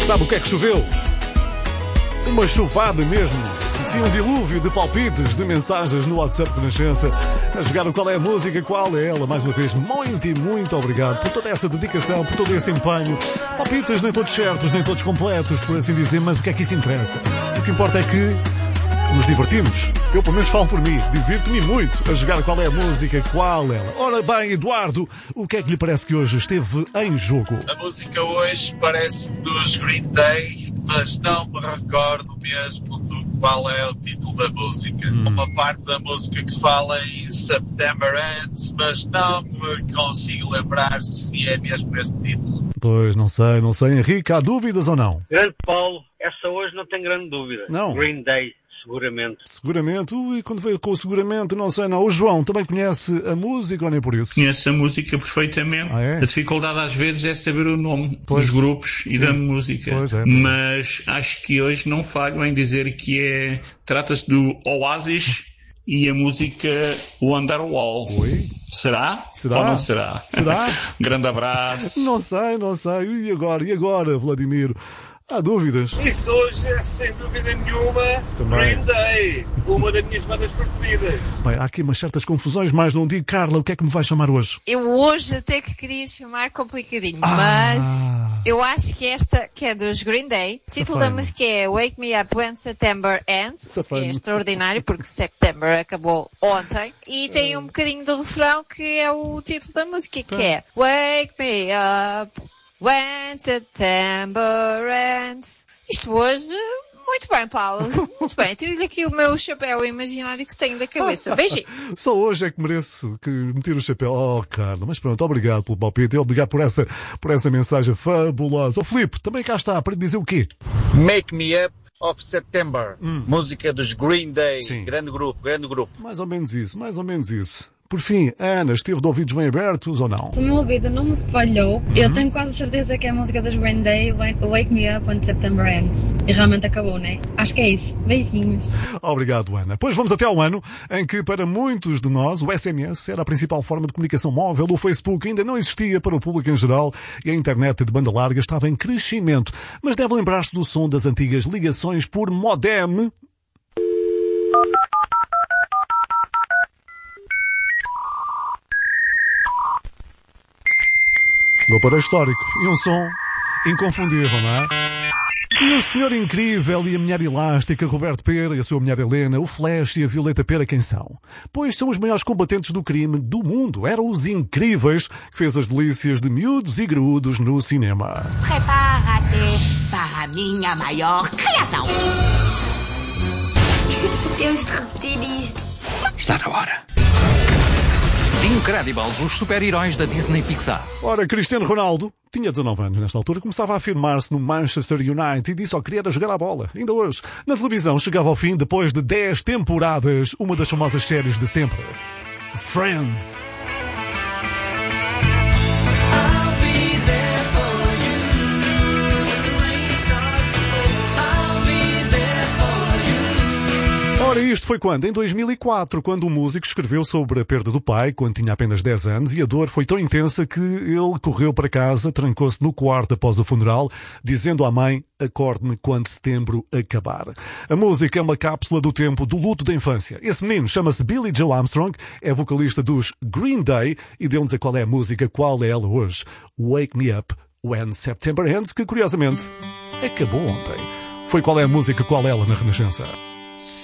Sabe o que é que choveu? Uma chuvada mesmo. Sim, um dilúvio de palpites, de mensagens no WhatsApp Renascença. A jogar o qual é a música, qual é ela. Mais uma vez, muito e muito obrigado por toda essa dedicação, por todo esse empenho. Palpites nem todos certos, nem todos completos, por assim dizer, mas o que é que isso interessa? O que importa é que nos divertimos. Eu, pelo menos, falo por mim. Divirto-me muito a jogar qual é a música, qual ela. Ora bem, Eduardo, o que é que lhe parece que hoje esteve em jogo? A música hoje parece-me dos Green Day, mas não me recordo mesmo do qual é o título da música. Uma parte da música que fala em September Ends, mas não me consigo lembrar se é mesmo este título. Pois, não sei. Henrique, há dúvidas ou não? Grande Paulo, essa hoje não tem grande dúvida. Não. Green Day. Seguramente. Ui, quando veio com o seguramente, não sei não. O João também conhece a música ou nem por isso? Conhece a música perfeitamente. É? A dificuldade às vezes é saber o nome dos grupos e da música. Pois é. Mas acho que hoje não falho em dizer que trata-se do Oasis e a música Wonderwall. Oi? Será? Ou não será? Será? Grande abraço. Não sei. E agora, Vladimir? Há dúvidas? Isso hoje é, sem dúvida nenhuma, também. Green Day, uma das minhas bandas preferidas. Bem, há aqui umas certas confusões, mais não digo. Carla, o que é que me vai chamar hoje? Eu hoje até que queria chamar complicadinho, mas eu acho que esta, que é dos Green Day, o título da música é Wake Me Up When September Ends, que é extraordinário, porque September acabou ontem, e tem um bocadinho do refrão que é o título da música, que é Wake Me Up When September Ends. Isto hoje, muito bem, Paulo. Muito bem. Tiro-lhe aqui o meu chapéu imaginário que tenho da cabeça. Beijinho. Só hoje é que mereço que meter o chapéu. Oh, Carla, mas pronto, obrigado pelo palpite, obrigado por essa mensagem fabulosa. Filipe, também cá está para dizer o quê? Make Me Up of September. Música dos Green Day. Sim. Grande grupo. Mais ou menos isso. Por fim, Ana, esteve de ouvidos bem abertos ou não? Se o meu ouvido não me falhou, eu tenho quase certeza que é a música dos Green Day, Wake Me Up When September Ends. E realmente acabou, né? Acho que é isso. Beijinhos. Obrigado, Ana. Pois vamos até ao ano em que, para muitos de nós, o SMS era a principal forma de comunicação móvel, o Facebook ainda não existia para o público em geral e a internet de banda larga estava em crescimento. Mas deve lembrar-se do som das antigas ligações por modem. Do para histórico. E um som inconfundível, não é? E o senhor incrível e a mulher elástica, Roberto Pera e a sua mulher Helena, o Flash e a Violeta Pera, quem são? Pois são os maiores combatentes do crime do mundo. Eram os incríveis que fez as delícias de miúdos e graúdos no cinema. Prepara-te para a minha maior criação. Temos de repetir isto. Está na hora. The Incredibles, os super-heróis da Disney Pixar. Ora, Cristiano Ronaldo tinha 19 anos nesta altura, começava a afirmar-se no Manchester United e disse só queria jogar a bola. Ainda hoje, na televisão, chegava ao fim depois de 10 temporadas, uma das famosas séries de sempre. Friends. Ora, isto foi quando? Em 2004, quando o músico escreveu sobre a perda do pai, quando tinha apenas 10 anos, e a dor foi tão intensa que ele correu para casa, trancou-se no quarto após o funeral, dizendo à mãe, acorde-me quando setembro acabar. A música é uma cápsula do tempo do luto da infância. Esse menino chama-se Billy Joe Armstrong, é vocalista dos Green Day, e deu-nos a qual é a música, qual é ela hoje. Wake Me Up When September Ends, que curiosamente acabou ontem. Foi qual é a música, qual é ela na Renascença.